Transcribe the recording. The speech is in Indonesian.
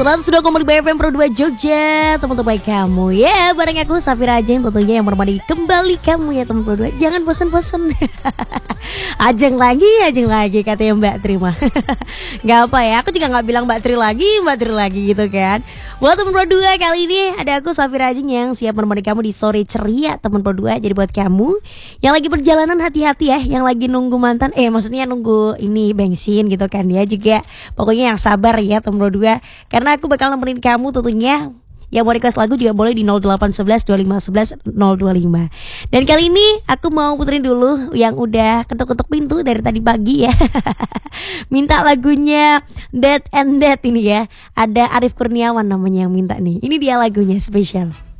102,5 FM Pro 2 Jogja. Teman-teman kamu ya, bareng aku Safira Ajeng tentunya yang menemani kembali kamu ya teman Pro 2. Jangan bosan-bosan. Ajeng lagi katanya Mbak Tri mah. Gak apa ya, aku juga gak bilang Mbak Tri lagi gitu kan. Buat teman Pro 2 kali ini ada aku Safira Ajeng yang siap menemani kamu di sore ceria teman Pro 2. Jadi buat kamu yang lagi perjalanan hati-hati ya, yang lagi nunggu mantan, maksudnya nunggu ini bensin gitu kan ya juga. Pokoknya yang sabar ya teman Pro 2. Karena aku bakal nemenin kamu tentunya. Ya mau request lagu juga boleh di 0811 2511 025. Dan kali ini aku mau puterin dulu yang udah ketuk-ketuk pintu dari tadi pagi ya. Minta lagunya Dead and Dead ini ya. Ada Arif Kurniawan namanya yang minta nih. Ini dia lagunya spesial.